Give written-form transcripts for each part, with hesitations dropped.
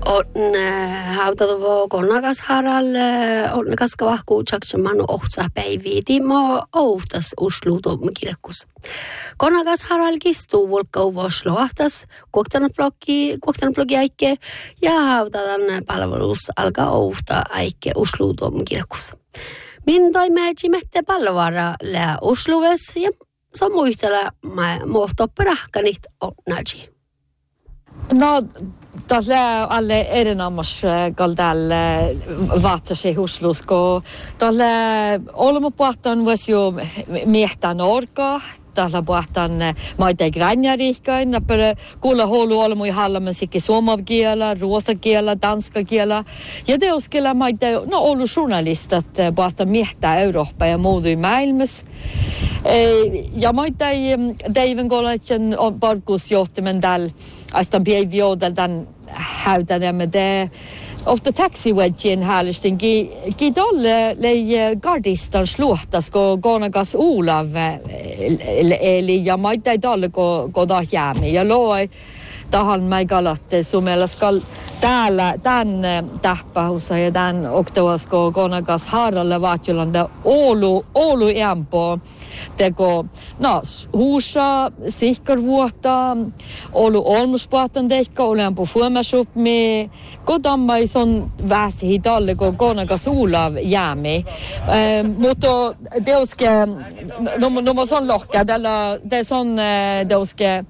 On hautava konnakas haralle, on kaskavahku tjaksemanu ohtsa päiviä. Timo ohtas usluutu kirkkus. Konnakas haral kistuu volkkauvos lohtas, kuoktanut blogi aikke ja hautadan palvelus alkaa ohtaa aikke usluutu kirkkus. Min toimeetsi mette palvara lää usluves ja samu yhtälä muohtopperahkanit onnaji. No, tällä alle erinomaisesti kaldal vaatasi huslusko. Tällä olemme puhutaan voisi jo miehtää norkaa. Tällä puhutaan maita gränjärikkain. Kuulla huolu olemme jo hallamme sikin suomakielä, ruosakielä, danskakielä. Ja teoskella maita, no ollut journalistat puhutaan miehtää Eurooppa ja muuta maailmassa. Ja maita ei teivän kollegien on parkusjohtimen tällä. Astan päivioodel dan häytädämme det. Ofta taxiwedgien häälisten ki dolle lei gardistan sluhtas ko gonagas Olav eli ja maita dolle ko da jäämi ja loi tahan mai galatte sumella skal täällä tän täppähussa ja tän oktoasko gonagas Haralle Vaatjolanda Oulu empo teko huusa sihkarvuota Oulu olmuspaatan teikka olen på fuomashup me kodammai son väsi hidalle ko gonagas Olav jäämi mutta deuske no son lohka della det son deuske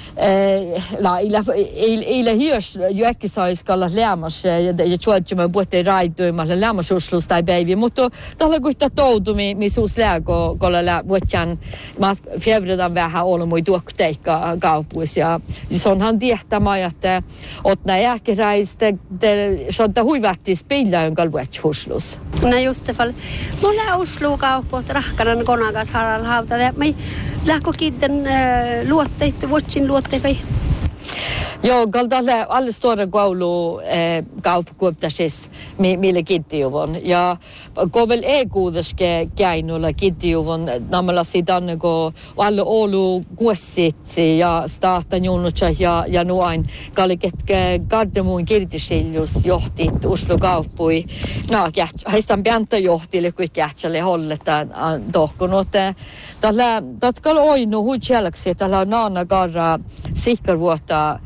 illa hyrs ju ekki sai skalla lämmas ja chuatjuma botte raiduimalla lämmas uslusta päivi mutta tällä gutta toudumi mi suslägo kolla vuotjan mat fevredan vähän olmoi tuokteikka kaupuis ja sonhan tiehtämä että otna jääkeräiste shotta huivatti spilla jonka vuotjuslus. No just fall. Mulla uslu kaupot rahkanan konakas Harald hauta ja me lähkö kitten luotteet vuotsin luotteet. Joo, kaldalle alle stora koulu kauppakuoptasis mille kittijuvon ja kovel kuudeske käinulla kittijuvon namalla sidan ko alle Oulu kuossit ja starta junnutsa ja nuain kalliketke Gardermoen kirtisiljus johtit Oslo kauppui heistan pianta johtille kuitjähtsälle holletaan tohkunut tällä tatkal oinu huitjälksi tällä naana garra sihkarvuota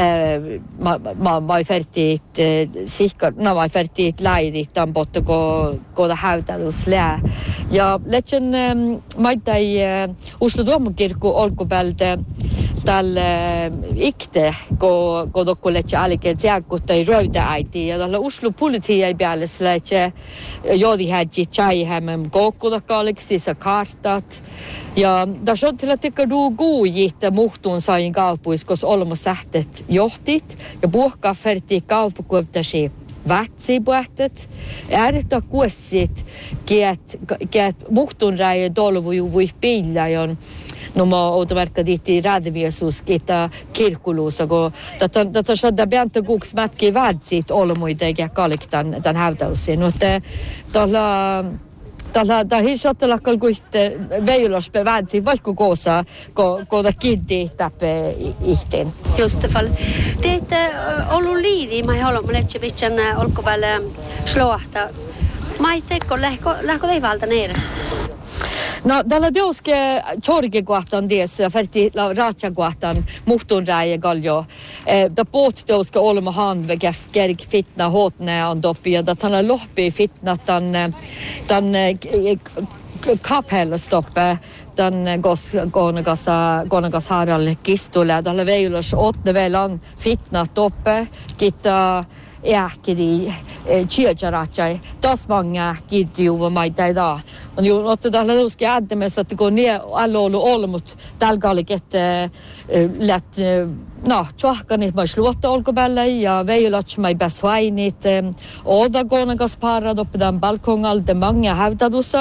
mai fertit sikkar mai fertit läidit on botte ko häytälus lää ja lechen maitai Oslo domkirkko olkopältä tällä ikte ko dokkolet alike tjäkutta i röytäiti ja tällä Oslo politia ei pääles läche jodi hädji chai hämem kokkodakkaliksi sa kartat ja tässä on tekee guujit muhtun sain kaupuis kos olmos sähtet johtit ja puhkaa ferti kauppakuoptasi vätsipuhtet äärettä kuessit kiet muhtun räjä dolvu voi pillajon no ma automerkka ditti radviesus kita kirkkuluussa kun tätä shadda pianta kuuks mätki vätsit olmuita ja kaliktan tämän hävtäusin mutta tällä hisottella kalkuitte veilos beväntsi vaikka koosa koda kiddi tappe ihten. Just det fall. Det Oulu liidi mai haluamme letsevitsen olkovällä sloahta. Mai tekko lähkö teivalta neire. No, tällä teoske chorgekuahtan des ferti raatsakuahtan muhtunräjä galjo. Da båt teoske olma han vegef gerg fitna hotne on doppi ja tällä lohpi fitna tan kaphella stoppe dan gonagas Harald kistola tällä veilos åtne velan fitna toppe kitta äkidi chiajarachai tasmanga kidiuva maita da on ju otta tällä uske ädmes att gå ner allolu olmut dalgaliket lätt tjohkanit mai sluotta olkopäällä ja veilots mai besvainit oda gonagas parad upp den balkongal de många hävdadussa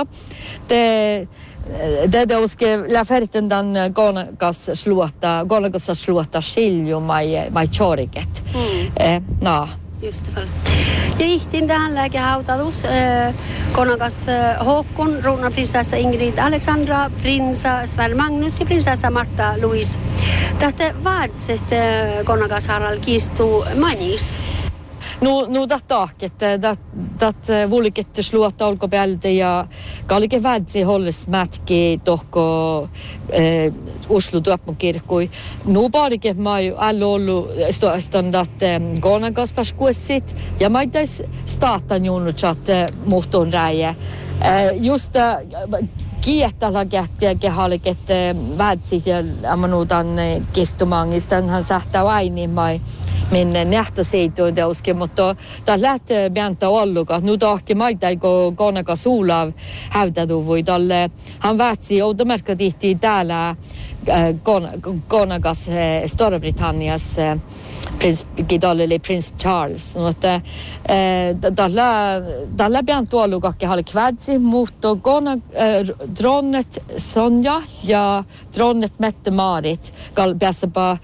det uske läferten den gonagas sluotta skilju mai choriket Just det fall. Ja ihtin tähän lääkehautadus konakas Håkon, kronprinsessa Ingrid Alexandra, prinsessa Sverre Magnus ja prinsessa Marta Louise. Tätä vaadset konakas Harald kiistuu manis. Nu että vuolikettu sluotta olkopältä ja kalke vädsi holles mätki tohko Oslo tuopmokirkkui. Nu barike mai alla ollu standat Gonagasta kuessit ja maitais staatan junnut muhton räjä. Just Kiettala kehaliket vädsi ja amanuutan kistumangistan hän sähtää aini mai minne nähtäseitoon teoske, mutta tämä lähtee pientä ollukaan. Nu tahki maita, kun konaka suulav hävtädu voi tälle. Hän vätsi automerkkatihti täällä konakas Storbritannias prins Charles. Mutta tällä pientä ollukaan kehali kvädsi, mutta dronnet Sonja ja dronnet Mette-Marit pääsepä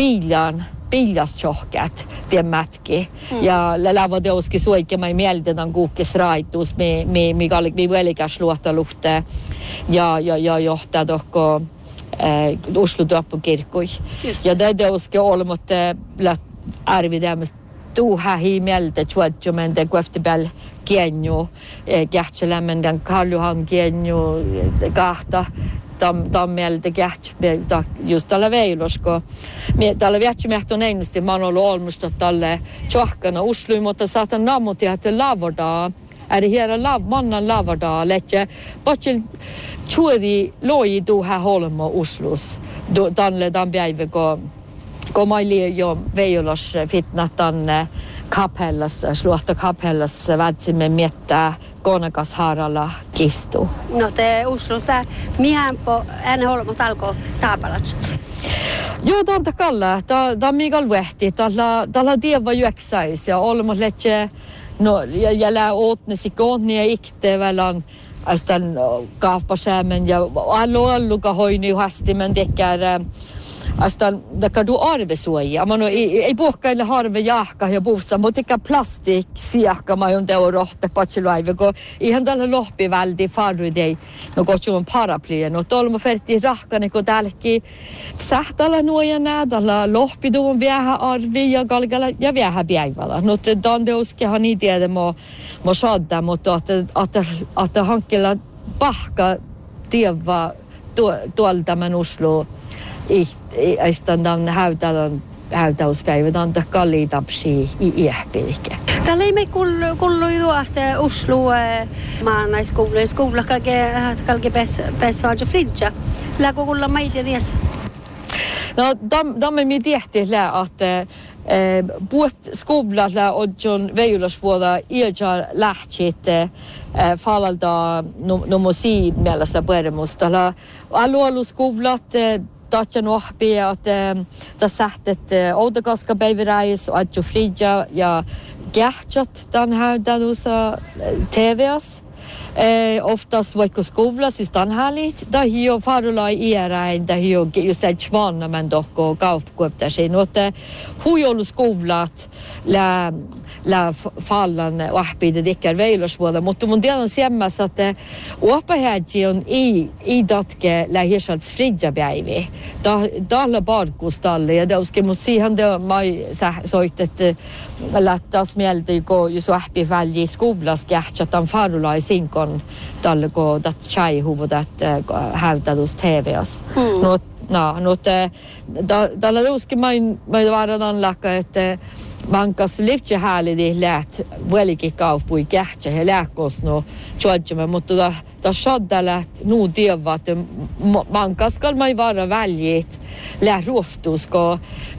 biljastjohkat det mätki ja lava deoski suikemai mieltetän kuukkis raitus mi velikäs luottaluhte ja johtaa tohko Oslo tuoppokirkkui. Ja det deoski olmot arvidämys tuuha mieltä chuadjumen de kueftebel genju kähtselämmen den Karluhan genju kahta mieltä kähtsä just tällä veilosko. Tällä viatsimehto neinosti mä oon ollut olmusta tälle tjohkana Oslo, mutta saatan nammuti, että lavadaa. Är hela mannan lavadaa, letje patsil chuodi loi tuuha holmo Oslos. Danle dan päivä ko maili jo veilos fitnat tänne kapellas, sluotta kapellas vätsimme miettää konakas Haralla kistu. No te Oslosta mihän po holmot alkoi taapalat. Joo, tämä on kalla. Tämä on Mikael Vehti. Tämä on tieva juoksais ja olemme letse ja lää ootnesi kootnia ikte välän astan kaappasämen ja alluka hoini hastimen tekkär astan dakar du arvesuoja. Man ei puhkaille harve jahka ja puussa, mutta eikä plastik siakka mä on teo rohte patsilaive, kun ihan tällä lohpi väldi farudei, no kotsuman paraplya, no tolmo ferti rahkane, kun täälläkin sähtäällä nuojana, tällä lohpi tuon viähä arvi ja galgala ja viähä päivällä. No tämän teoskehan niin tiedä mä saada, mutta että hankkilla pahka tievä tuolta mä Oslo Istan häytäyspäivät on kalliitapsi iäpilke. Täällä ei me kullu juohte Oslo maanaiskoulu kalke pesvaaja fridja. Läkö kulla maiti ties? No, de är mitt hjärtliga att båt skolalla och John Veilasvuoda ilja lähtsit falalda nomosi mielessä pueremusta. Alueellu skolat Tatjan ohpi, että tässä sähtet outokaska päiväräis, adjo fridja ja kähtsat tämän häydälussa TVS. Oftast vaikka skovlas just anhärligt. Det är ju farulai iäräin, det är ju just ett svanna men dock och kaupkuoptasin. Mutta huijolu skovlat lä fallan ohpide dikkar veilosvuoda. Mutta mun tiedän siemmässä, että ohpahädji on i datke lä hirsals fridjapäivi. Dalla barkustalle ja deuske mut siihen det mai soit että lättas mieltä jos ohpi välji skovlas kähtsatan farulai sinkon tälle ko dat chai huvudat hävdadus TVS. No tällä uski mai varadan lakka että mankas livtje häälidi läht veliki kaupui kähtsä he lähkos no tjodjama mutta da shadda läht nu tieva että mankas skal mai vara väljit läht ruoftus ko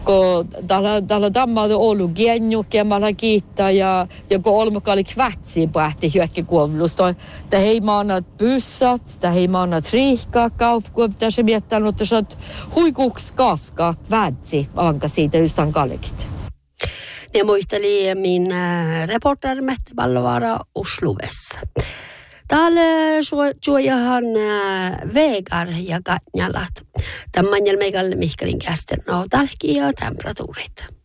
tällä dammade olu genjuke mala kiitta ja ko olmakali kvätsi pähti hyökkikuovlus det hei manat bussat det hei manat riikka kaupkuop tässä miettän että sot huikuks kaska kvätsi anka siitä ystan kalikit. Ja muisteli min reporter Mette Pallovaara Oslovessa. Täällä suojahan vägar ja kanjalat. Tämän jälmeikälle Mihkelin kästen on talki ja temperatuurit.